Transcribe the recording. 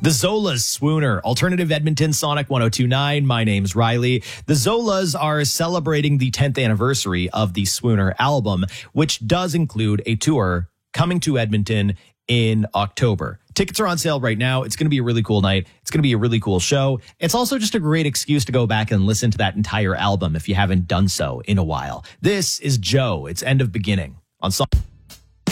The Zolas Swooner, Alternative Edmonton, Sonic 1029. My name's Riley. The Zolas are celebrating the 10th anniversary of the Swooner album, which does include a tour coming to Edmonton in October. Tickets are on sale right now. It's going to be a really cool night. It's going to be a really cool show. It's also just a great excuse to go back and listen to that entire album if you haven't done so in a while. This is Joe. It's End of Beginning on Sonic.